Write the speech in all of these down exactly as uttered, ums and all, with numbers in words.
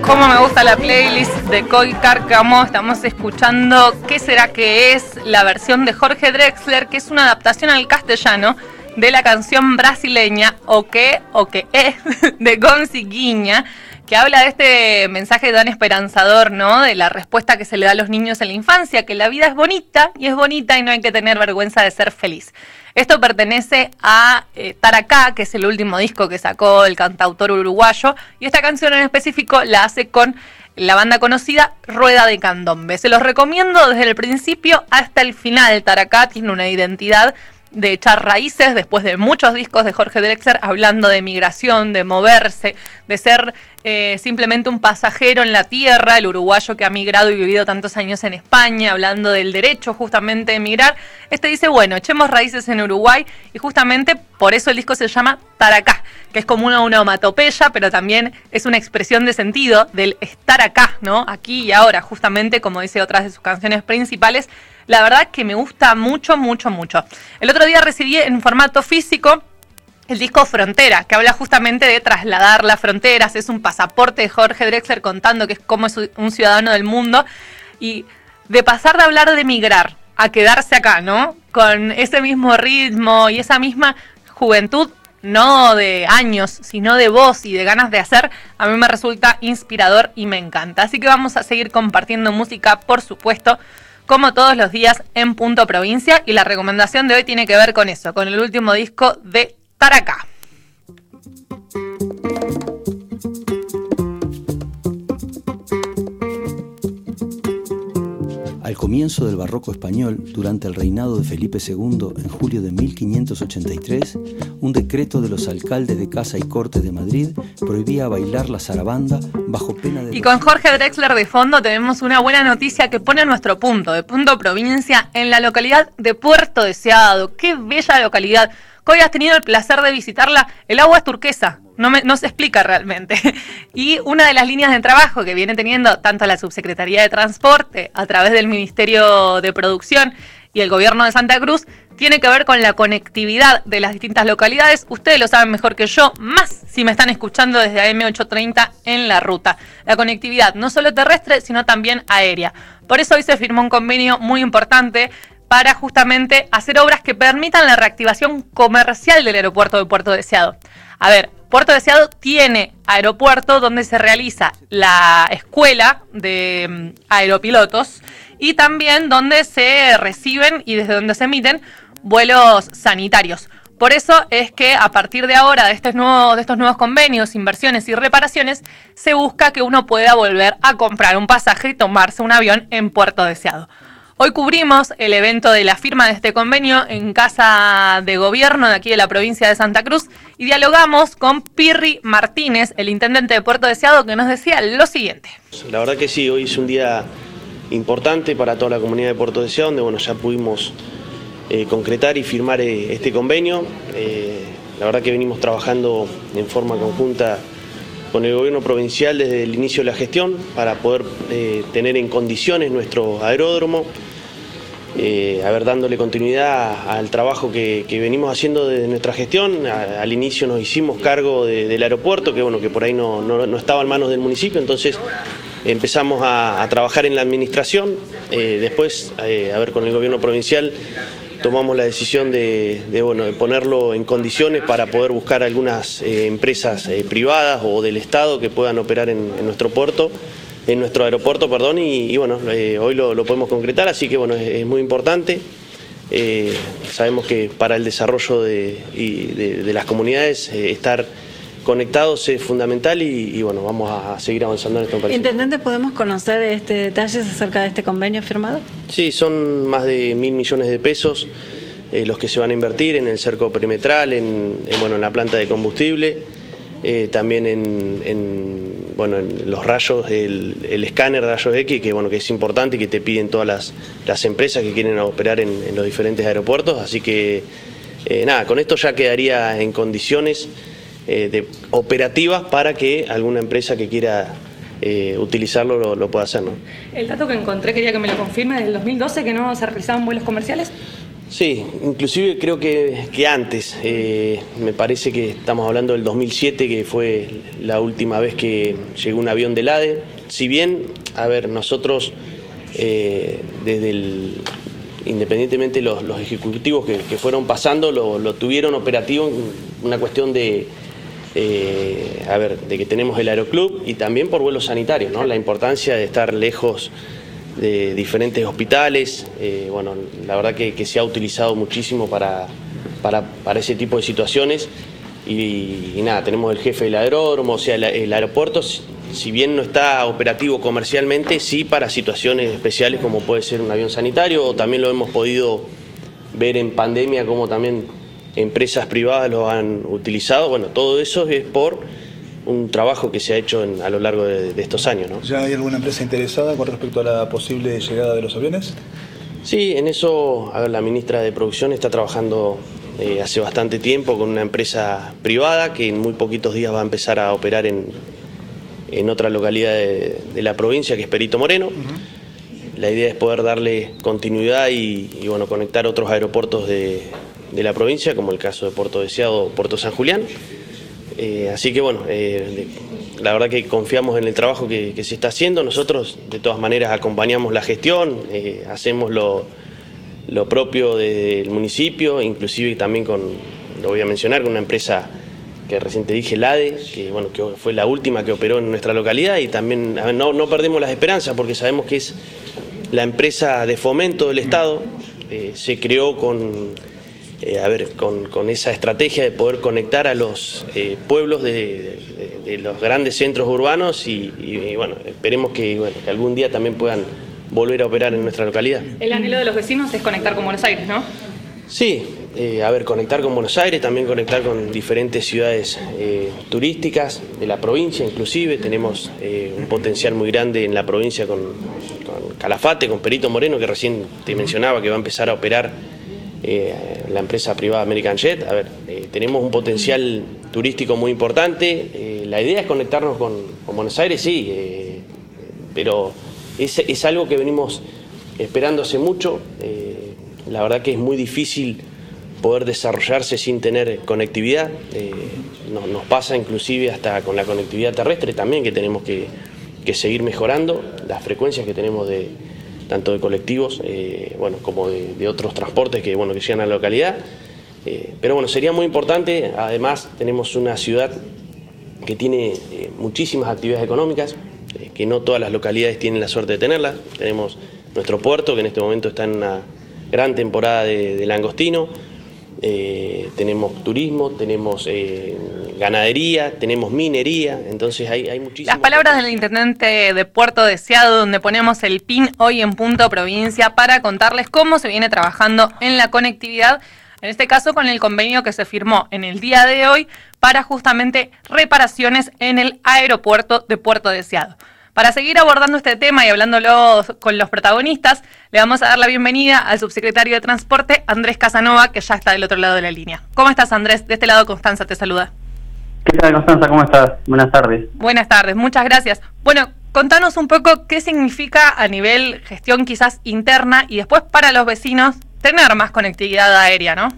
Cómo me gusta la playlist de Coy Cárcamo. Estamos escuchando ¿Qué será que es? La versión de Jorge Drexler, que es una adaptación al castellano de la canción brasileña O que, o que es, de Gonzi Guiña, que habla de este mensaje tan esperanzador, ¿no? De la respuesta que se le da a los niños en la infancia, que la vida es bonita y es bonita y no hay que tener vergüenza de ser feliz. Esto pertenece a eh, Taracá, que es el último disco que sacó el cantautor uruguayo, y esta canción en específico la hace con la banda conocida Rueda de Candombe. Se los recomiendo desde el principio hasta el final. Taracá tiene una identidad de echar raíces después de muchos discos de Jorge Drexler hablando de migración, de moverse, de ser eh, simplemente un pasajero en la tierra, el uruguayo que ha migrado y vivido tantos años en España, hablando del derecho justamente de emigrar. Este dice, bueno, echemos raíces en Uruguay, y justamente por eso el disco se llama Taracá, que es como una onomatopeya, pero también es una expresión de sentido del estar acá, ¿no? Aquí y ahora, justamente como dice otras de sus canciones principales. La verdad que me gusta mucho, mucho, mucho. El otro día recibí en formato físico el disco Frontera, que habla justamente de trasladar las fronteras. Es un pasaporte de Jorge Drexler contando que es como es un ciudadano del mundo. Y de pasar de hablar de migrar a quedarse acá, ¿no? Con ese mismo ritmo y esa misma juventud, no de años, sino de voz y de ganas de hacer, a mí me resulta inspirador y me encanta. Así que vamos a seguir compartiendo música, por supuesto, como todos los días en Punto Provincia, y la recomendación de hoy tiene que ver con eso, con el último disco de Taracá. Al comienzo del barroco español, durante el reinado de Felipe segundo, en julio de mil quinientos ochenta y tres, un decreto de los alcaldes de Casa y Corte de Madrid prohibía bailar la zarabanda bajo pena de... Y con Jorge Drexler de fondo tenemos una buena noticia que pone nuestro punto, de Punto Provincia, en la localidad de Puerto Deseado. ¡Qué bella localidad! Hoy has tenido el placer de visitarla. El agua es turquesa, no, me, no se explica realmente. Y una de las líneas de trabajo que viene teniendo tanto la Subsecretaría de Transporte a través del Ministerio de Producción y el Gobierno de Santa Cruz tiene que ver con la conectividad de las distintas localidades. Ustedes lo saben mejor que yo, más si me están escuchando desde A M ochocientos treinta en la ruta. La conectividad no solo terrestre, sino también aérea. Por eso hoy se firmó un convenio muy importante para justamente hacer obras que permitan la reactivación comercial del aeropuerto de Puerto Deseado. A ver, Puerto Deseado tiene aeropuerto donde se realiza la escuela de aeropilotos y también donde se reciben y desde donde se emiten vuelos sanitarios. Por eso es que a partir de ahora, de estos nuevos, de estos nuevos convenios, inversiones y reparaciones, se busca que uno pueda volver a comprar un pasaje y tomarse un avión en Puerto Deseado. Hoy cubrimos el evento de la firma de este convenio en Casa de Gobierno de aquí de la provincia de Santa Cruz y dialogamos con Pirri Martínez, el intendente de Puerto Deseado, que nos decía lo siguiente. La verdad que sí, hoy es un día importante para toda la comunidad de Puerto Deseado, donde bueno, ya pudimos eh, concretar y firmar eh, este convenio. Eh, la verdad que venimos trabajando en forma conjunta con el gobierno provincial desde el inicio de la gestión para poder eh, tener en condiciones nuestro aeródromo, eh, a ver, dándole continuidad al trabajo que, que venimos haciendo desde nuestra gestión. A, al inicio nos hicimos cargo de, del aeropuerto, que bueno, que por ahí no, no, no estaba en manos del municipio, entonces empezamos a, a trabajar en la administración. Eh, después, eh, a ver, con el gobierno provincial tomamos la decisión de, de, bueno, de ponerlo en condiciones para poder buscar algunas eh, empresas eh, privadas o del Estado que puedan operar en, en nuestro puerto, en nuestro aeropuerto, perdón, y, y bueno, eh, hoy lo, lo podemos concretar, así que bueno, es, es muy importante. Eh, sabemos que para el desarrollo de, y de, de las comunidades eh, estar conectados es fundamental y, y bueno, vamos a seguir avanzando en esto. Intendente, ¿podemos conocer este, detalles acerca de este convenio firmado? Sí, son más de mil millones de pesos eh, los que se van a invertir en el cerco perimetral, en, en, bueno, en la planta de combustible, eh, también en, en, bueno, en los rayos, el, el escáner de rayos X, que, bueno, que es importante y que te piden todas las, las empresas que quieren operar en, en los diferentes aeropuertos, así que eh, nada, con esto ya quedaría en condiciones Eh, de operativas para que alguna empresa que quiera eh, utilizarlo lo, lo pueda hacer, ¿no? El dato que encontré, quería que me lo confirme, del dos mil doce que no se realizaban vuelos comerciales. Sí, inclusive creo que, que antes, eh, me parece que estamos hablando del dos mil siete, que fue la última vez que llegó un avión del A D E. Si bien, a ver, nosotros eh, desde el, independientemente los, los ejecutivos que, que fueron pasando, lo, lo tuvieron operativo en una cuestión de, eh, a ver, de que tenemos el aeroclub y también por vuelos sanitarios, ¿no? La importancia de estar lejos de diferentes hospitales, eh, bueno, la verdad que, que se ha utilizado muchísimo para, para, para ese tipo de situaciones y, y nada, tenemos el jefe del aeródromo, o sea, el, el aeropuerto, si, si bien no está operativo comercialmente, sí para situaciones especiales como puede ser un avión sanitario, o también lo hemos podido ver en pandemia como también empresas privadas lo han utilizado. Bueno, todo eso es por un trabajo que se ha hecho en, a lo largo de, de estos años, ¿no? ¿Ya hay alguna empresa interesada con respecto a la posible llegada de los aviones? Sí, en eso, a ver, la ministra de Producción está trabajando eh, hace bastante tiempo con una empresa privada que en muy poquitos días va a empezar a operar en, en otra localidad de, de la provincia, que es Perito Moreno. Uh-huh. La idea es poder darle continuidad y, y bueno, conectar otros aeropuertos de, de la provincia, como el caso de Puerto Deseado o Puerto San Julián. Eh, así que bueno, eh, la verdad que confiamos en el trabajo que, que se está haciendo. Nosotros de todas maneras acompañamos la gestión, eh, hacemos lo, lo propio del municipio, inclusive también con, lo voy a mencionar, con una empresa que recién te dije, el A D E, que, bueno, que fue la última que operó en nuestra localidad, y también ver, no, no perdemos las esperanzas porque sabemos que es la empresa de fomento del Estado, eh, se creó con... Eh, a ver, con, con esa estrategia de poder conectar a los eh, pueblos de, de, de los grandes centros urbanos y, y, y bueno, esperemos que, bueno, que algún día también puedan volver a operar en nuestra localidad. El anhelo de los vecinos es conectar con Buenos Aires, ¿no? Sí, eh, a ver, conectar con Buenos Aires, también conectar con diferentes ciudades eh, turísticas de la provincia, inclusive tenemos eh, un potencial muy grande en la provincia con, con Calafate, con Perito Moreno, que recién te mencionaba que va a empezar a operar Eh, la empresa privada American Jet. A ver, eh, tenemos un potencial turístico muy importante, eh, la idea es conectarnos con, con Buenos Aires, sí, eh, pero es, es algo que venimos esperando hace mucho, eh, la verdad que es muy difícil poder desarrollarse sin tener conectividad, eh, no, nos pasa inclusive hasta con la conectividad terrestre también, que tenemos que, que seguir mejorando las frecuencias que tenemos de tanto de colectivos, eh, bueno, como de, de otros transportes que, bueno, que llegan a la localidad. Eh, pero bueno, sería muy importante. Además, tenemos una ciudad que tiene eh, muchísimas actividades económicas, eh, que no todas las localidades tienen la suerte de tenerlas. Tenemos nuestro puerto, que en este momento está en una gran temporada de, de langostino. Eh, tenemos turismo, tenemos eh, ganadería, tenemos minería, entonces hay, hay muchísimas... Las palabras del intendente de Puerto Deseado, donde ponemos el pin hoy en Punto Provincia para contarles cómo se viene trabajando en la conectividad, en este caso con el convenio que se firmó en el día de hoy para justamente reparaciones en el aeropuerto de Puerto Deseado. Para seguir abordando este tema y hablándolo con los protagonistas, le vamos a dar la bienvenida al subsecretario de Transporte, Andrés Casanova, que ya está del otro lado de la línea. ¿Cómo estás, Andrés? De este lado, Constanza te saluda. ¿Qué tal, Constanza? ¿Cómo estás? Buenas tardes. Buenas tardes, muchas gracias. Bueno, contanos un poco qué significa a nivel gestión quizás interna y después para los vecinos tener más conectividad aérea, ¿no?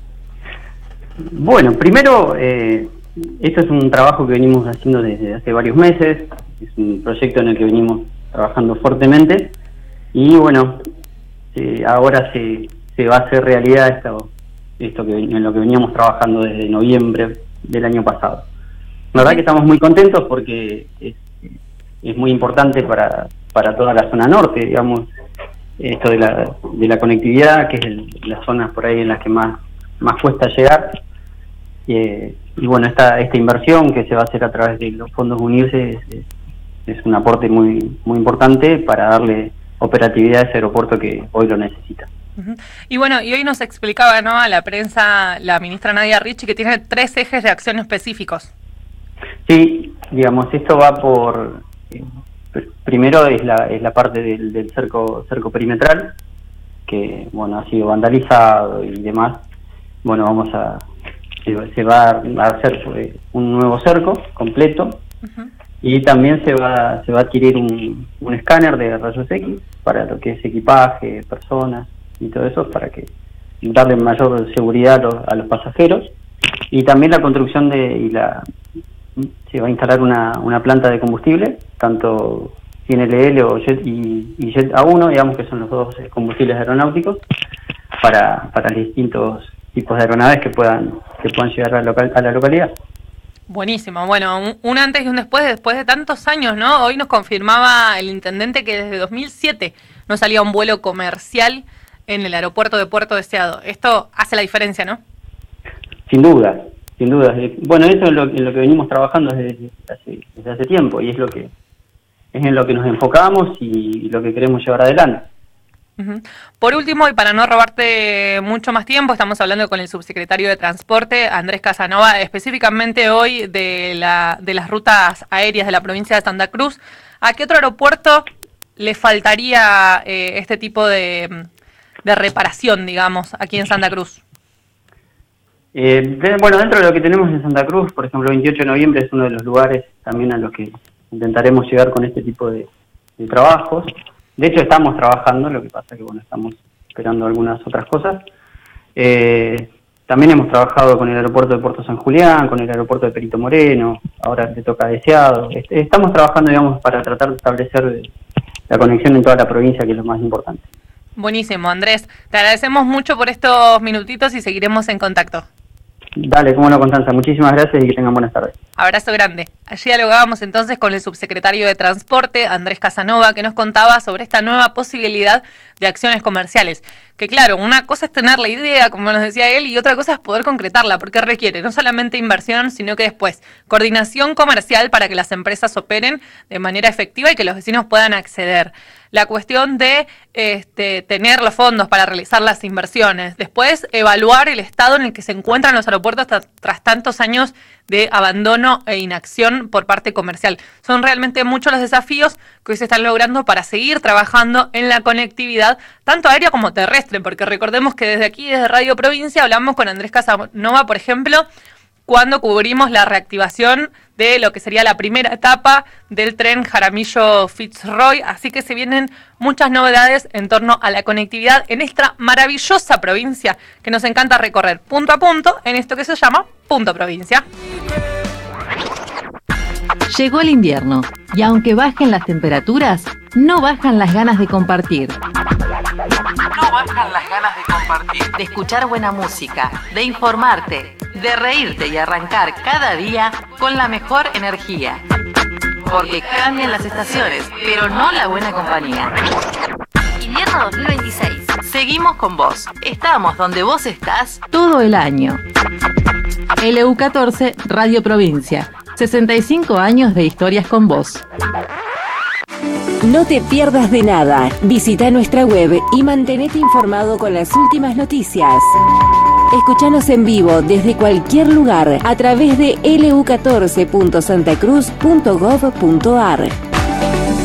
Bueno, primero, eh, esto es un trabajo que venimos haciendo desde hace varios meses. Es un proyecto en el que venimos trabajando fuertemente y bueno, eh, ahora se, se va a hacer realidad esto, esto que en lo que veníamos trabajando desde noviembre del año pasado. La verdad que estamos muy contentos porque es, es muy importante para, para toda la zona norte, digamos, esto de la, de la conectividad, que es el, las zonas por ahí en las que más, más cuesta llegar. Eh, y bueno, esta, esta inversión que se va a hacer a través de los fondos Unirse es, es es un aporte muy muy importante para darle operatividad a ese aeropuerto que hoy lo necesita. Uh-huh. Y bueno, y hoy nos explicaba, ¿no?, a la prensa la ministra Nadia Ricci que tiene tres ejes de acción específicos. Sí, digamos, esto va por... Eh, primero es la es la parte del, del cerco cerco perimetral, que bueno ha sido vandalizado y demás. Bueno, vamos a... Se, se va a hacer eh, un nuevo cerco completo. Uh-huh. Y también se va se va a adquirir un, un escáner de rayos X para lo que es equipaje, personas y todo eso, para que darle mayor seguridad a los, a los pasajeros, y también la construcción de y la se va a instalar una, una planta de combustible, tanto cien L L o Jet y, y Jet A uno, digamos que son los dos combustibles aeronáuticos, para, para distintos tipos de aeronaves que puedan que puedan llegar a la, local, a la localidad. Buenísimo, bueno, un, un antes y un después, después de tantos años, ¿no? Hoy nos confirmaba el intendente que desde dos mil siete no salía un vuelo comercial en el aeropuerto de Puerto Deseado. Esto hace la diferencia, ¿no? Sin duda, sin duda. Bueno, eso es lo, en lo que venimos trabajando desde hace, desde hace tiempo, y es lo que es en lo que nos enfocamos y, y lo que queremos llevar adelante. Uh-huh. Por último, y para no robarte mucho más tiempo, estamos hablando con el subsecretario de Transporte, Andrés Casanova, específicamente hoy de, la, de las rutas aéreas de la provincia de Santa Cruz. ¿A qué otro aeropuerto le faltaría eh, este tipo de, de reparación, digamos, aquí en Santa Cruz? Eh, de, bueno, dentro de lo que tenemos en Santa Cruz, por ejemplo, el veintiocho de noviembre es uno de los lugares también a los que intentaremos llegar con este tipo de, de trabajos. De hecho, estamos trabajando, lo que pasa que, bueno, estamos esperando algunas otras cosas. Eh, también hemos trabajado con el aeropuerto de Puerto San Julián, con el aeropuerto de Perito Moreno, ahora le toca a Deseado. Estamos trabajando, digamos, para tratar de establecer la conexión en toda la provincia, que es lo más importante. Buenísimo, Andrés. Te agradecemos mucho por estos minutitos y seguiremos en contacto. Dale, cómo no, Constanza. Muchísimas gracias y que tengan buenas tardes. Abrazo grande. Allí dialogábamos entonces con el subsecretario de Transporte, Andrés Casanova, que nos contaba sobre esta nueva posibilidad de acciones comerciales. Que claro, una cosa es tener la idea, como nos decía él, y otra cosa es poder concretarla, porque requiere no solamente inversión, sino que después coordinación comercial para que las empresas operen de manera efectiva y que los vecinos puedan acceder. La cuestión de este, tener los fondos para realizar las inversiones. Después, evaluar el estado en el que se encuentran los aeropuertos tras, tras tantos años de abandono e inacción por parte comercial. Son realmente muchos los desafíos que hoy se están logrando para seguir trabajando en la conectividad, tanto aérea como terrestre, porque recordemos que desde aquí, desde Radio Provincia, hablamos con Andrés Casanova, por ejemplo, cuando cubrimos la reactivación de lo que sería la primera etapa del tren Jaramillo-Fitzroy, así que se vienen muchas novedades en torno a la conectividad en esta maravillosa provincia que nos encanta recorrer punto a punto en esto que se llama Punto Provincia. Llegó el invierno y aunque bajen las temperaturas, no bajan las ganas de compartir. No bajan las ganas de compartir. De escuchar buena música, de informarte, de reírte y arrancar cada día con la mejor energía. Porque cambian las estaciones, pero no la buena compañía. Invierno dos mil veintiséis. Seguimos con vos. Estamos donde vos estás todo el año. L U catorce, Radio Provincia. sesenta y cinco años de historias con vos. No te pierdas de nada. Visita nuestra web y mantenete informado con las últimas noticias. Escuchanos en vivo desde cualquier lugar a través de l u catorce punto santacruz punto gov punto a r.